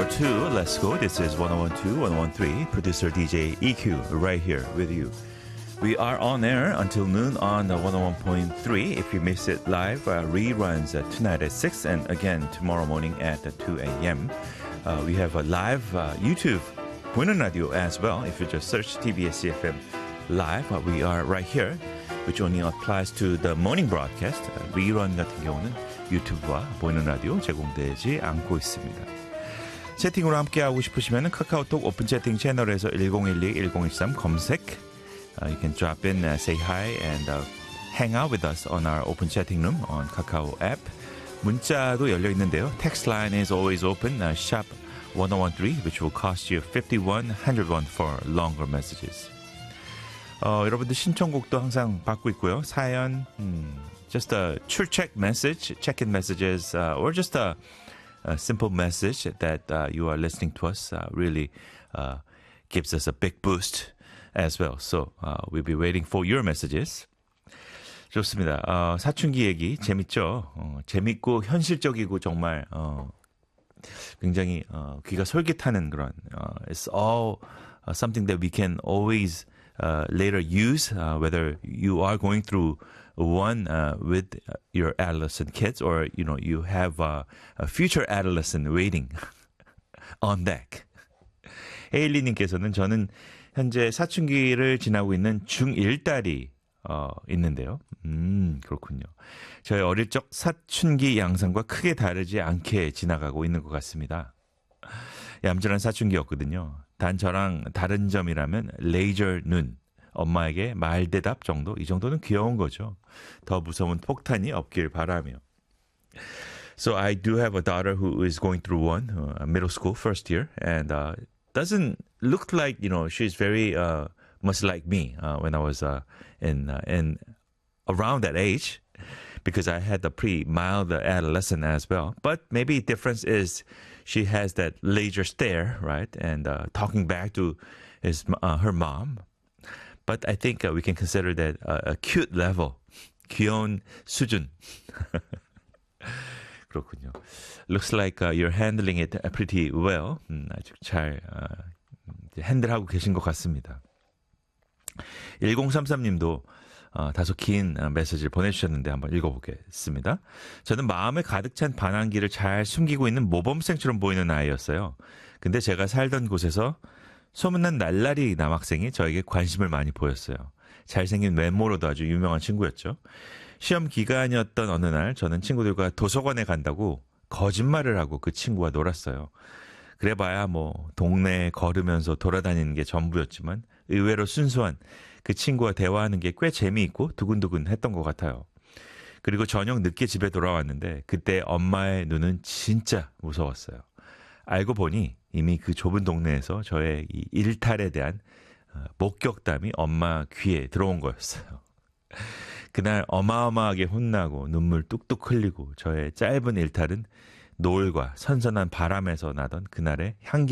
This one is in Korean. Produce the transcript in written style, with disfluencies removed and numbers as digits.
2. Let's go. This is 1012, 1013. Producer DJ EQ right here with you. We are on air until noon on the 101.3. If you miss it live, reruns tonight at 6 and again tomorrow morning at 2 a.m. We have a live YouTube 보이는 라디오 as well. If you just search TBS CFM live, we are right here, which only applies to the morning broadcast. rerun 같은 경우는 유튜브와 보이는 라디오 제공되지 않고 있습니다. 채팅으로 함께하고 싶으시면 카카오톡 오픈 채팅 채널에서 1012-1013 검색. You can drop in, say hi, and hang out with us on our open chatting room on Kakao app. 문자도 열려 있는데요. Text line is always open, sharp 1013, which will cost you 5100 won for longer messages. 여러분들 신청곡도 항상 받고 있고요. 사연, just a 출첵 message, check-in messages, or just a simple message that you are listening to us really gives us a big boost as well. So we'll be waiting for your messages. 좋습니다. 사춘기 얘기 재밌죠? 재밌고 현실적이고 정말 굉장히 귀가 솔깃하는 그런 it's all something that we can always later use whether you are going through one with your adolescent kids or you have a future adolescent waiting on deck. 헤일리님께서는 저는 현재 사춘기를 지나고 있는 중1 딸이 있는데요. 그렇군요. 저의 어릴 적 사춘기 양상과 크게 다르지 않게 지나가고 있는 것 같습니다. 얌전한 사춘기였거든요. 단 저랑 다른 점이라면 레이저 눈, 엄마에게 말대답 정도, 이 정도는 귀여운 거죠. 더 무서운 폭탄이 없길 바라며. So I do have a daughter who is going through middle school first year and doesn't look like, she's very much like me when I was in around that age because I had a pretty mild adolescent as well. But maybe difference is she has that laser stare, right? And talking back to her mom. But I think we can consider that a cute level. 귀여운 수준. 그렇군요. Looks like you're handling it pretty well. 아주 잘 핸들하고 계신 것 같습니다. 1033님도 다소 긴 메시지를 보내주셨는데 한번 읽어보겠습니다. 저는 마음에 가득 찬 반항기를 잘 숨기고 있는 모범생처럼 보이는 아이였어요. 근데 제가 살던 곳에서 소문난 날라리 남학생이 저에게 관심을 많이 보였어요. 잘생긴 외모로도 아주 유명한 친구였죠. 시험 기간이었던 어느 날 저는 친구들과 도서관에 간다고 거짓말을 하고 그 친구와 놀았어요. 그래봐야 동네에 걸으면서 돌아다니는 게 전부였지만 의외로 순수한 그 친구와 대화하는 게 꽤 재미있고 두근두근 했던 것 같아요. 그리고 저녁 늦게 집에 돌아왔는데 그때 엄마의 눈은 진짜 무서웠어요. 알고 보니 이미 그 좁은 동네에서 저의 이 일탈에 대한 목격담이 엄마 귀에 들어온 거였어요. 그날 어마어마하게 혼나고 눈물 뚝뚝 흘리고 저의 짧은 일탈은 노을과 선선한 바람에서 나던 그날의 향기